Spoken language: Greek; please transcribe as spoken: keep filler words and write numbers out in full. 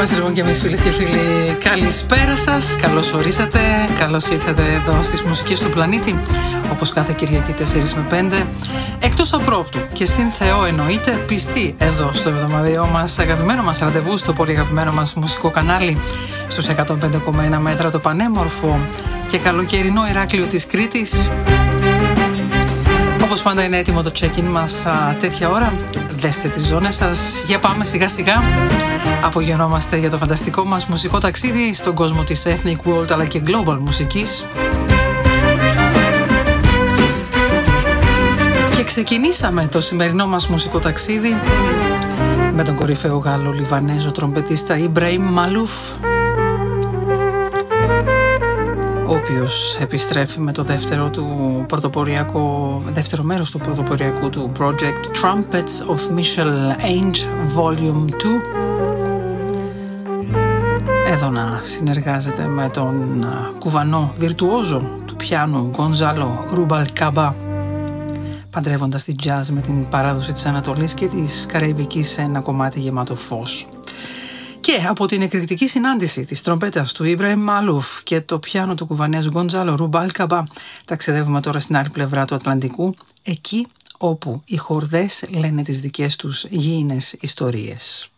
Είμαστε λοιπόν και εμείς, φίλες και φίλοι. Καλησπέρα σας, καλώς ορίσατε, καλώς ήρθατε εδώ στις μουσικές του πλανήτη, όπως κάθε Κυριακή τέσσερις με πέντε, εκτός απρόπτου και συν Θεό εννοείται, πιστοί εδώ στο εβδομαδιαίο μας αγαπημένο μας ραντεβού, στο πολύ αγαπημένο μας μουσικό κανάλι, στους εκατόν πέντε κόμμα ένα μέτρα, το πανέμορφο και καλοκαιρινό Ηράκλειο της Κρήτης. Όπως πάντα είναι έτοιμο το check-in μας α, τέτοια ώρα. Δέστε τις ζώνες σας. Για πάμε σιγά σιγά. Απογειωνόμαστε για το φανταστικό μας μουσικό ταξίδι στον κόσμο της Ethnic World αλλά και Global μουσικής. Και ξεκινήσαμε το σημερινό μας μουσικό ταξίδι με τον κορυφαίο Γάλλο-Λιβανέζο τρομπετίστα Ιμπραήμ Μαλούφ, ο οποίος επιστρέφει με το δεύτερο του πρωτοποριακό, δεύτερο μέρος του πρωτοποριακού του project Trumpets of Michel Ange Volume δύο. Εδώ να συνεργάζεται με τον κουβανό βιρτουόζο του πιάνου Γκονζάλο Ρουμπαλκάμπα, παντρεύοντας την jazz με την παράδοση της Ανατολής και της Καραϊβικής σε ένα κομμάτι γεμάτο φως. Και από την εκρηκτική συνάντηση της τρομπέτας του Ιμπραήμ Μαλούφ και το πιάνο του κουβανέζου Γκονζάλο Ρουμπαλκάμπα, ταξιδεύουμε τώρα στην άλλη πλευρά του Ατλαντικού, εκεί όπου οι χορδές λένε τις δικές τους γήινες ιστορίες.